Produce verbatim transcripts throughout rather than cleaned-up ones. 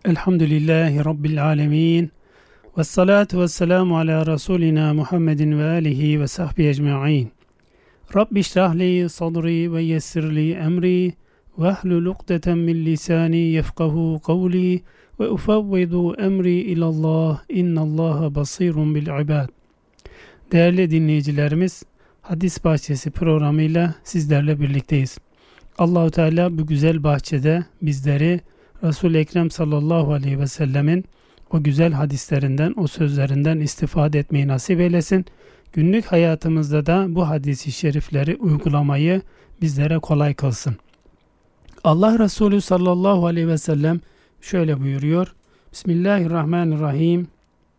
Elhamdülillahi Rabbil alemin. Ve salatu ve selamu ala Resulina Muhammedin ve alihi ve sahbihi ecma'in. Rabbi şrahli sadri ve yessirli emri ve ahlul ukdeten min lisani yefkahu kavli ve ufavvidu emri ilallah innallaha basirun bil ibad. Değerli dinleyicilerimiz, Hadis Bahçesi programıyla sizlerle birlikteyiz. Allahu Teala bu güzel bahçede bizleri Resul-i Ekrem sallallahu aleyhi ve sellemin o güzel hadislerinden, o sözlerinden istifade etmeyi nasip eylesin. Günlük hayatımızda da bu hadis-i şerifleri uygulamayı bizlere kolay kılsın. Allah Resulü sallallahu aleyhi ve sellem şöyle buyuruyor. Bismillahirrahmanirrahim.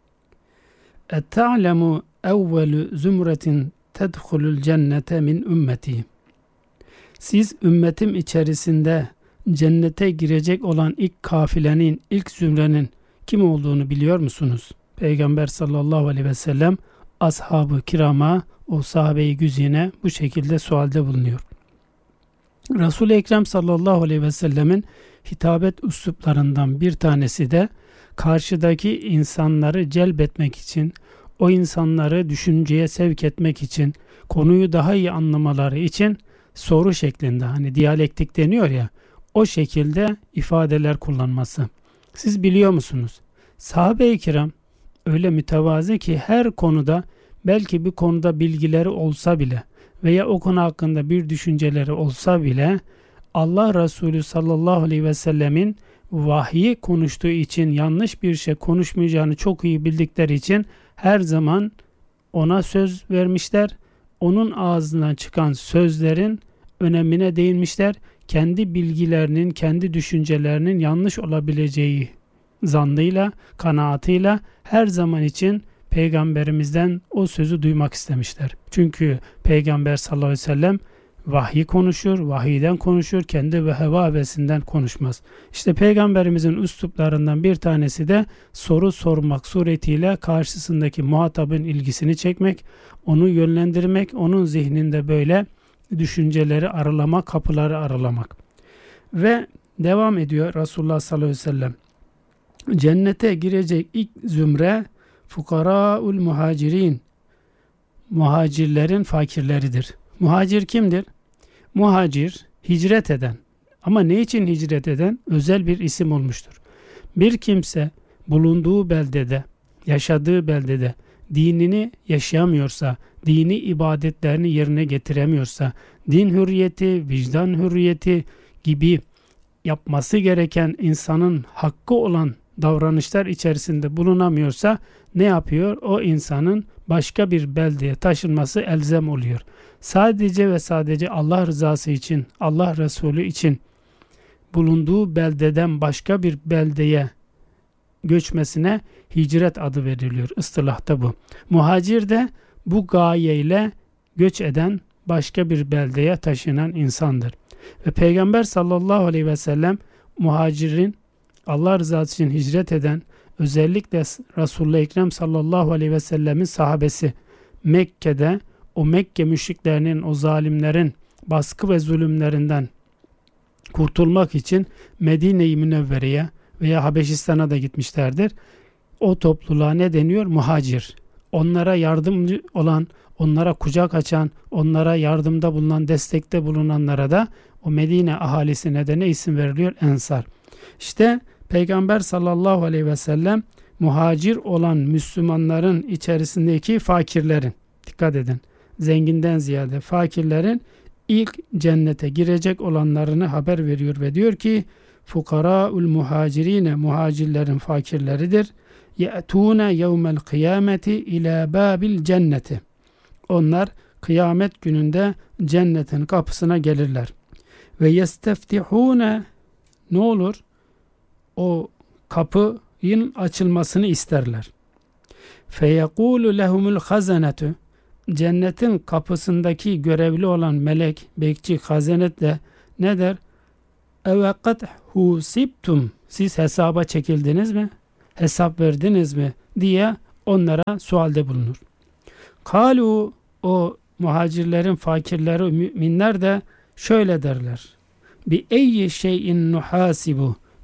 Et-ta'lemu evvelu zümretin tedhulul cennete min ümmeti. Siz ümmetim içerisinde cennete girecek olan ilk kafilenin, ilk zümrenin kim olduğunu biliyor musunuz? Peygamber sallallahu aleyhi ve sellem ashab-ı kirama, o sahabe-i güzine bu şekilde sualde bulunuyor. Resul-i Ekrem sallallahu aleyhi ve sellemin hitabet üsluplarından bir tanesi de karşıdaki insanları celbetmek için, o insanları düşünceye sevk etmek için, konuyu daha iyi anlamaları için soru şeklinde, hani diyalektik deniyor ya, o şekilde ifadeler kullanması. Siz biliyor musunuz? Sahabe-i kiram öyle mütevazi ki her konuda, belki bir konuda bilgileri olsa bile veya o konu hakkında bir düşünceleri olsa bile Allah Resulü sallallahu aleyhi ve sellemin vahyi konuştuğu için yanlış bir şey konuşmayacağını çok iyi bildikleri için her zaman ona söz vermişler. Onun ağzından çıkan sözlerin önemine değinmişler. Kendi bilgilerinin, kendi düşüncelerinin yanlış olabileceği zannıyla, kanaatıyla her zaman için Peygamberimizden o sözü duymak istemişler. Çünkü Peygamber sallallahu aleyhi ve sellem vahyi konuşur, vahiyden konuşur, kendi ve heva hevesinden konuşmaz. İşte Peygamberimizin üsluplarından bir tanesi de soru sormak suretiyle karşısındaki muhatabın ilgisini çekmek, onu yönlendirmek, onun zihninde böyle düşünceleri aralamak, kapıları aralamak. Ve devam ediyor Resulullah sallallahu aleyhi ve sellem. Cennete girecek ilk zümre fukaraul muhacirin. Muhacirlerin fakirleridir. Muhacir kimdir? Muhacir, hicret eden. Ama ne için hicret eden? Özel bir isim olmuştur. Bir kimse bulunduğu beldede, yaşadığı beldede dinini yaşayamıyorsa, dini ibadetlerini yerine getiremiyorsa, din hürriyeti, vicdan hürriyeti gibi yapması gereken insanın hakkı olan davranışlar içerisinde bulunamıyorsa ne yapıyor? O insanın başka bir beldeye taşınması elzem oluyor. Sadece ve sadece Allah rızası için, Allah Resulü için bulunduğu beldeden başka bir beldeye göçmesine hicret adı veriliyor. İstilahta bu. Muhacir de bu gayeyle göç eden, başka bir beldeye taşınan insandır. Ve Peygamber sallallahu aleyhi ve sellem muhacirin, Allah rızası için hicret eden, özellikle Resulullah Ekrem sallallahu aleyhi ve sellemin sahabesi Mekke'de o Mekke müşriklerinin, o zalimlerin baskı ve zulümlerinden kurtulmak için Medine-i Münevvere'ye veya Habeşistan'a da gitmişlerdir. O topluluğa ne deniyor? Muhacir. Onlara yardımcı olan, onlara kucak açan, onlara yardımda bulunan, destekte bulunanlara da o Medine ahalisine de ne isim veriliyor? Ensar. İşte Peygamber sallallahu aleyhi ve sellem muhacir olan Müslümanların içerisindeki fakirlerin, dikkat edin, zenginden ziyade fakirlerin ilk cennete girecek olanlarını haber veriyor ve diyor ki fukaraul muhacirine, muhacirlerin fakirleridir. Ye'tûne yevmel kıyameti ila babil cenneti. Onlar kıyamet gününde cennetin kapısına gelirler. Ve yesteftihûne, ne olur? O kapının açılmasını isterler. Feyekûlu lehumul hazanetu. Cennetin kapısındaki görevli olan melek, bekçi, hazanet de ne der? Evekat husibtum. Siz hesaba çekildiniz mi? Hesap verdiniz mi? Diye onlara sualde bulunur. Kalu, o muhacirlerin fakirleri, müminler de şöyle derler. Bi eyyi şeyin nuhasibu.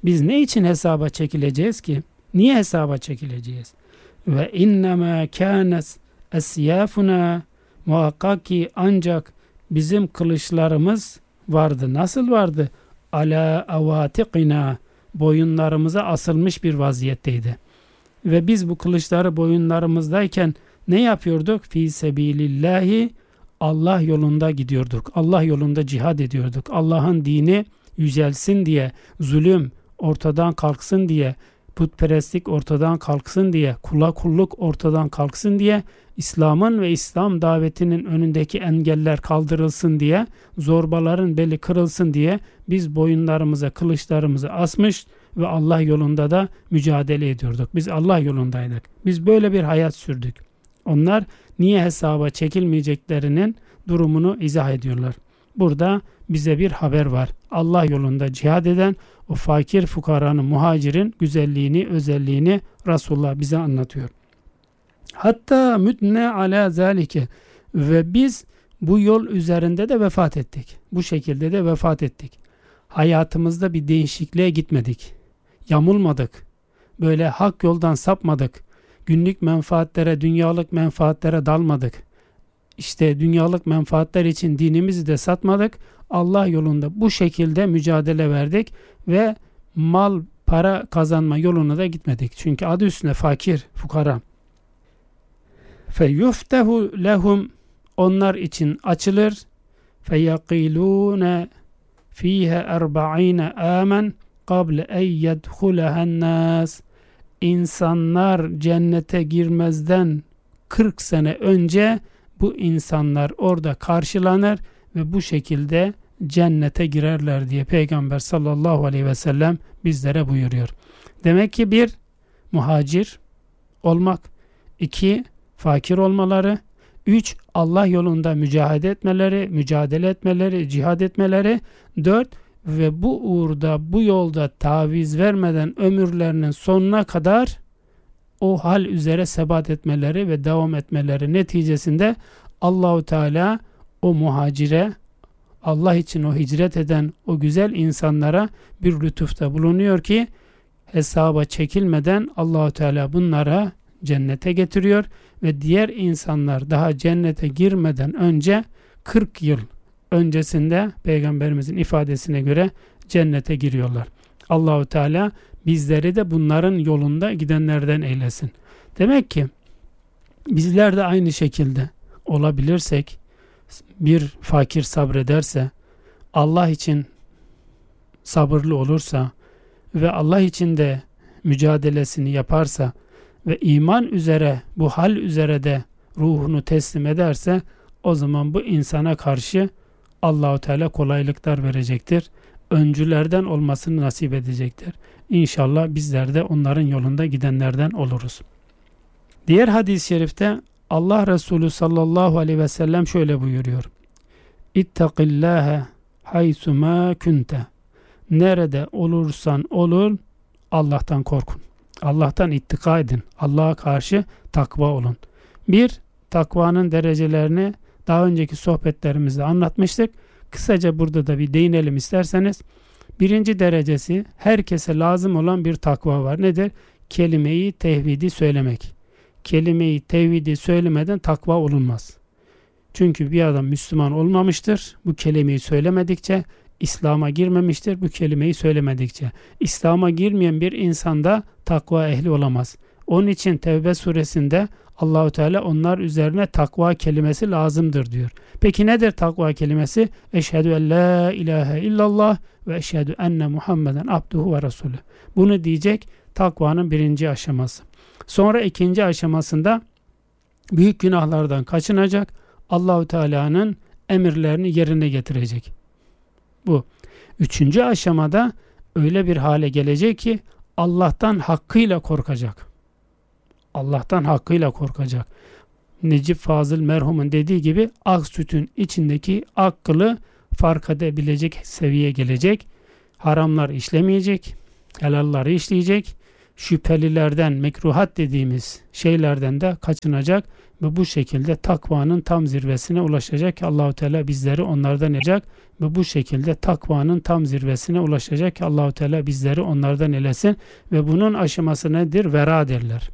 Biz ne için hesaba çekileceğiz ki? Niye hesaba çekileceğiz? Ve innema kânes esyâfuna, muhakkak ki ancak bizim kılıçlarımız vardı. Nasıl vardı? Ala avatikina, boyunlarımıza asılmış bir vaziyetteydi. Ve biz bu kılıçları boyunlarımızdayken ne yapıyorduk? Fî sebilillahi, Allah yolunda gidiyorduk. Allah yolunda cihad ediyorduk. Allah'ın dini yücelsin diye, zulüm ortadan kalksın diye, putperestlik ortadan kalksın diye, kula kulluk ortadan kalksın diye, İslam'ın ve İslam davetinin önündeki engeller kaldırılsın diye, zorbaların beli kırılsın diye biz boyunlarımıza kılıçlarımızı asmış ve Allah yolunda da mücadele ediyorduk. Biz Allah yolundaydık. Biz böyle bir hayat sürdük. Onlar niye hesaba çekilmeyeceklerinin durumunu izah ediyorlar. Burada bize bir haber var. Allah yolunda cihad eden o fakir fukaranın, muhacirin güzelliğini, özelliğini Resulullah bize anlatıyor. Hatta mütne ala zalike, ve biz bu yol üzerinde de vefat ettik. Bu şekilde de vefat ettik. Hayatımızda bir değişikliğe gitmedik. Yamulmadık. Böyle hak yoldan sapmadık. Günlük menfaatlere, dünyalık menfaatlere dalmadık. İşte dünyalık menfaatler için dinimizi de satmadık. Allah yolunda bu şekilde mücadele verdik ve mal, para kazanma yoluna da gitmedik. Çünkü adı üstünde fakir, fukara. Feyuftehu lehum, onlar için açılır. Feyaqilune fiha erba'ine amen qabl en yedhulahen nas. İnsanlar cennete girmezden kırk sene önce bu insanlar orada karşılanır ve bu şekilde cennete girerler diye Peygamber sallallahu aleyhi ve sellem bizlere buyuruyor. Demek ki bir, muhacir olmak, iki, fakir olmaları, üç, Allah yolunda mücadele etmeleri, mücadele etmeleri, cihad etmeleri, dört, ve bu uğurda, bu yolda taviz vermeden ömürlerinin sonuna kadar o hal üzere sebat etmeleri ve devam etmeleri neticesinde Allahu Teala o muhacire, Allah için o hicret eden o güzel insanlara bir lütufta bulunuyor ki hesaba çekilmeden Allahu Teala bunlara cennete getiriyor ve diğer insanlar daha cennete girmeden önce kırk yıl öncesinde Peygamberimizin ifadesine göre cennete giriyorlar. Allahu Teala bizleri de bunların yolunda gidenlerden eylesin. Demek ki bizler de aynı şekilde olabilirsek, bir fakir sabrederse, Allah için sabırlı olursa ve Allah için de mücadelesini yaparsa ve iman üzere, bu hal üzere de ruhunu teslim ederse, o zaman bu insana karşı Allahu Teala kolaylıklar verecektir. Öncülerden olmasını nasip edecektir. İnşallah bizler de onların yolunda gidenlerden oluruz. Diğer hadis-i şerifte Allah Resulü sallallahu aleyhi ve sellem şöyle buyuruyor. İttakillâhe haysumâ kunte. Nerede olursan olun Allah'tan korkun. Allah'tan ittika edin. Allah'a karşı takva olun. Bir, takvanın derecelerini daha önceki sohbetlerimizde anlatmıştık. Kısaca burada da bir değinelim isterseniz. Birinci derecesi, herkese lazım olan bir takva var. Nedir? Kelime-i tevhidi söylemek. Kelime-i tevhidi söylemeden takva olunmaz. Çünkü bir adam Müslüman olmamıştır. Bu kelimeyi söylemedikçe, İslam'a girmemiştir. Bu kelimeyi söylemedikçe. İslam'a girmeyen bir insanda takva ehli olamaz. Onun için Tevbe suresinde Allahu Teala onlar üzerine takva kelimesi lazımdır diyor. Peki nedir takva kelimesi? Eşhedü en la ilahe illallah ve eşhedü enne Muhammeden abduhu ve resulü. Bunu diyecek, takvanın birinci aşaması. Sonra ikinci aşamasında büyük günahlardan kaçınacak, Allahu Teala'nın emirlerini yerine getirecek. Bu. Üçüncü aşamada öyle bir hale gelecek ki Allah'tan hakkıyla korkacak. Allah'tan hakkıyla korkacak. Necip Fazıl merhumun dediği gibi ak sütün içindeki ak kılı fark edebilecek seviyeye gelecek. Haramlar işlemeyecek, helalları işleyecek. Şüphelilerden, mekruhat dediğimiz şeylerden de kaçınacak ve bu şekilde takvanın tam zirvesine ulaşacak ki Allahu Teala bizleri onlardan edecek ve bu şekilde takvanın tam zirvesine ulaşacak ki Allahu Teala bizleri onlardan eylesin ve bunun aşaması nedir? Vera derler.